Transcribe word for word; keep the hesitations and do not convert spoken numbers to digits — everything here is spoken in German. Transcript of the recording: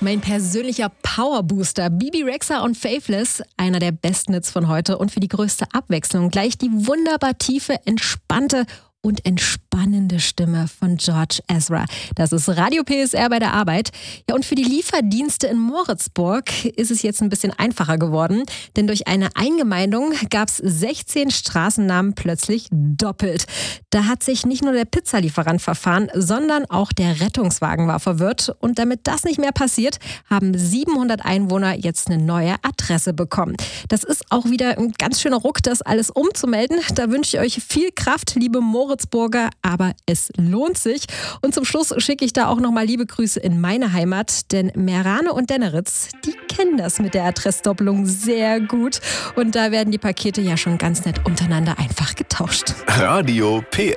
Mein persönlicher Powerbooster, Bebe Rexha und Faithless, einer der besten Hits von heute und für die größte Abwechslung gleich die wunderbar tiefe, entspannte und entspannende Stimme von George Ezra. Das ist Radio P S R bei der Arbeit. Ja, und für die Lieferdienste in Moritzburg ist es jetzt ein bisschen einfacher geworden, denn durch eine Eingemeindung gab es sechzehn Straßennamen plötzlich doppelt. Da hat sich nicht nur der Pizzalieferant verfahren, sondern auch der Rettungswagen war verwirrt. Und damit das nicht mehr passiert, haben siebenhundert Einwohner jetzt eine neue Adresse bekommen. Das ist auch wieder ein ganz schöner Ruck, das alles umzumelden. Da wünsche ich euch viel Kraft, liebe Moritzburger, aber es lohnt sich. Und zum Schluss schicke ich da auch nochmal liebe Grüße in meine Heimat, denn Meerane und Denneritz, die kennen das mit der Adressdoppelung sehr gut. Und da werden die Pakete ja schon ganz nett untereinander einfach getauscht. Radio P